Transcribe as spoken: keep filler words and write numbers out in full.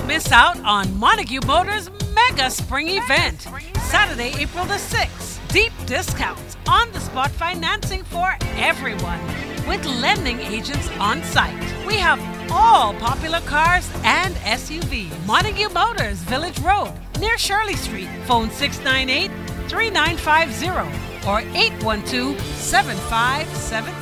miss out on Montague Motors Mega Spring Event, Saturday, April the sixth. Deep discounts, on-the-spot financing for everyone, with lending agents on site. We have all popular cars and S U Vs. Montague Motors, Village Road, near Shirley Street. Phone six nine eight, three nine five zero or eight one two, seven five seven